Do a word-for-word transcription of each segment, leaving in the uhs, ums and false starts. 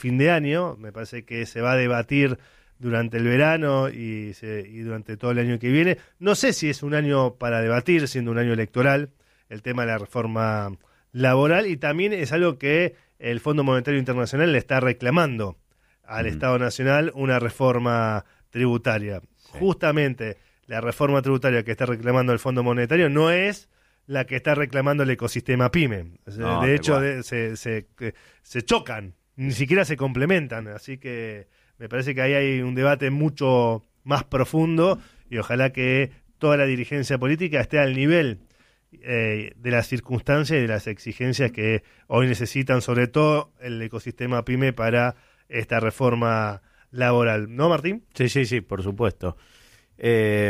fin de año. Me parece que se va a debatir durante el verano y, se, y durante todo el año que viene. No sé si es un año para debatir, siendo un año electoral, el tema de la reforma laboral, y también es algo que el Fondo Monetario Internacional le está reclamando al mm. Estado Nacional, una reforma tributaria. Sí. Justamente la reforma tributaria que está reclamando el Fondo Monetario no es la que está reclamando el ecosistema PYME. No, de hecho, de, se, se, se chocan, ni siquiera se complementan, así que me parece que ahí hay un debate mucho más profundo y ojalá que toda la dirigencia política esté al nivel eh, de las circunstancias y de las exigencias que hoy necesitan, sobre todo el ecosistema PYME, para esta reforma laboral. ¿No, Martín? Sí, sí, sí, por supuesto. Eh,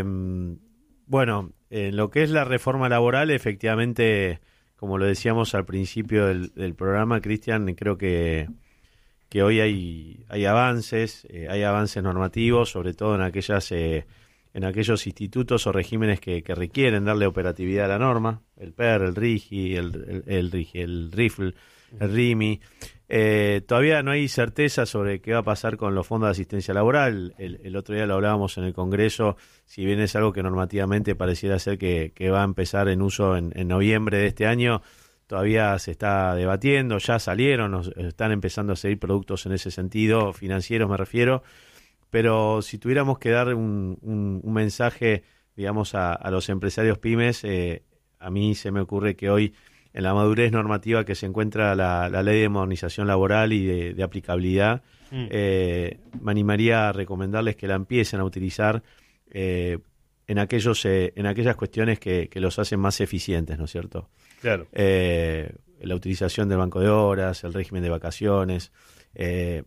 bueno, en lo que es la reforma laboral, efectivamente, como lo decíamos al principio del, del programa, Cristian, creo que que hoy hay hay avances, eh, hay avances normativos, sobre todo en aquellas eh, en aquellos institutos o regímenes que, que requieren darle operatividad a la norma, el P E R, el RIGI, el, el, el, RIGI, el RIFL, el RIMI. Eh, todavía no hay certeza sobre qué va a pasar con los fondos de asistencia laboral. El, el otro día lo hablábamos en el Congreso, si bien es algo que normativamente pareciera ser que, que va a empezar en uso en, en noviembre de este año, todavía se está debatiendo, ya salieron, nos, están empezando a salir productos en ese sentido, financieros me refiero, pero si tuviéramos que dar un, un, un mensaje, digamos, a, a los empresarios pymes, eh, a mí se me ocurre que hoy, en la madurez normativa que se encuentra la, la Ley de Modernización Laboral y de, de aplicabilidad, mm. eh, me animaría a recomendarles que la empiecen a utilizar eh, en aquellos eh, en aquellas cuestiones que, que los hacen más eficientes, ¿no es cierto? Claro. Eh, la utilización del banco de horas, el régimen de vacaciones. Eh,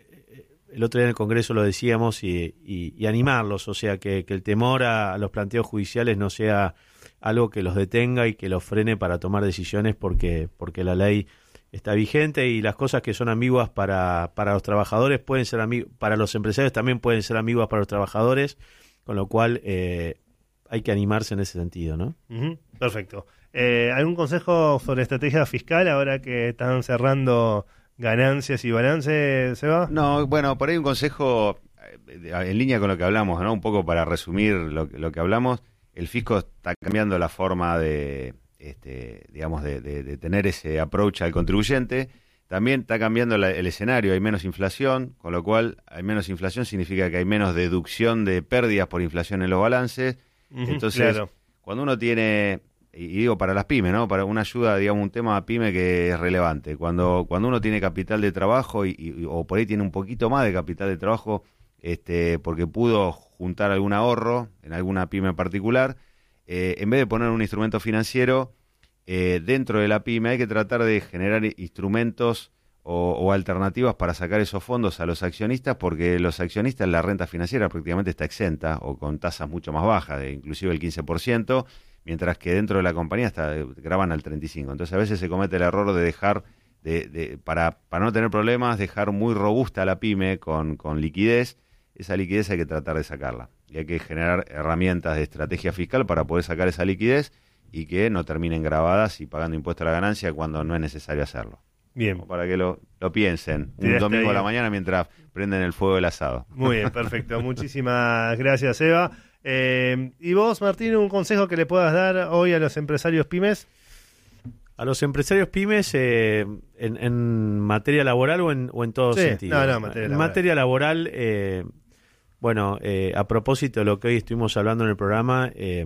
el otro día en el Congreso lo decíamos y, y, y animarlos, o sea, que, que el temor a, a los planteos judiciales no sea algo que los detenga y que los frene para tomar decisiones, porque, porque la ley está vigente y las cosas que son ambiguas para, para los trabajadores pueden ser ambiguas, para los empresarios también pueden ser ambiguas para los trabajadores, con lo cual eh, hay que animarse en ese sentido, ¿no? Uh-huh. Perfecto. Eh, ¿Algún consejo sobre estrategia fiscal ahora que están cerrando ganancias y balances, Seba? No, bueno, por ahí un consejo en línea con lo que hablamos, ¿no? Un poco para resumir lo, lo que hablamos. El fisco está cambiando la forma de, este, digamos, de, de, de tener ese approach al contribuyente. También está cambiando la, el escenario, hay menos inflación, con lo cual hay menos inflación significa que hay menos deducción de pérdidas por inflación en los balances. Uh-huh, Entonces, claro. Cuando uno tiene, y digo para las pymes, ¿no? Para una ayuda, digamos, un tema pyme que es relevante. Cuando cuando uno tiene capital de trabajo y, y o por ahí tiene un poquito más de capital de trabajo, este, porque pudo juntar algún ahorro en alguna pyme en particular, eh, en vez de poner un instrumento financiero eh, dentro de la pyme, hay que tratar de generar instrumentos o, o alternativas para sacar esos fondos a los accionistas, porque los accionistas la renta financiera prácticamente está exenta o con tasas mucho más bajas, de inclusive el quince por ciento, mientras que dentro de la compañía está, graban al treinta y cinco por ciento. Entonces a veces se comete el error de dejar, de, de, para, para no tener problemas, dejar muy robusta la pyme con, con liquidez. Esa liquidez hay que tratar de sacarla. Y hay que generar herramientas de estrategia fiscal para poder sacar esa liquidez y que no terminen grabadas y pagando impuesto a la ganancia cuando no es necesario hacerlo. Bien. Como para que lo, lo piensen un domingo a la mañana mientras prenden el fuego del asado. Muy bien, perfecto. Muchísimas gracias, Eva. Eh, ¿Y vos, Martín, un consejo que le puedas dar hoy a los empresarios pymes? A los empresarios pymes eh, en, en materia laboral o en, o en todo sí, sentido. No, no, materia en laboral. materia laboral, eh, bueno, eh, a propósito de lo que hoy estuvimos hablando en el programa, eh,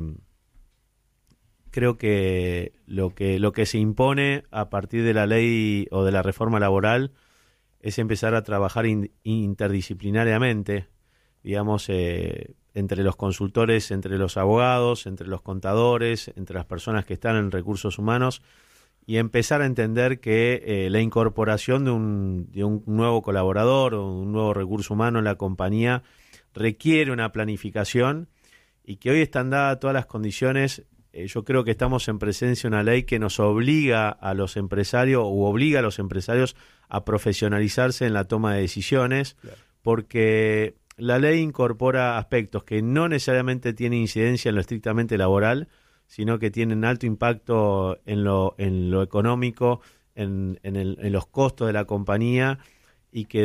creo que lo que lo que se impone a partir de la ley o de la reforma laboral es empezar a trabajar in, interdisciplinariamente, digamos, eh, entre los consultores, entre los abogados, entre los contadores, entre las personas que están en recursos humanos, y empezar a entender que eh, la incorporación de un, de un nuevo colaborador o un nuevo recurso humano en la compañía requiere una planificación y que hoy están dadas todas las condiciones. Eh, yo creo que estamos en presencia de una ley que nos obliga a los empresarios o obliga a los empresarios a profesionalizarse en la toma de decisiones, claro, porque la ley incorpora aspectos que no necesariamente tienen incidencia en lo estrictamente laboral, sino que tienen alto impacto en lo en lo económico, en, en, el, en los costos de la compañía, y que